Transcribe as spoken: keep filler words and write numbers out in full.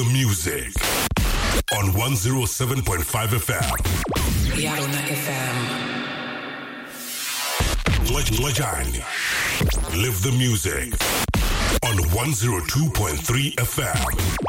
Music on one oh seven point five F M. Yarona F M. Lajani. Live the music on one oh two point three F M.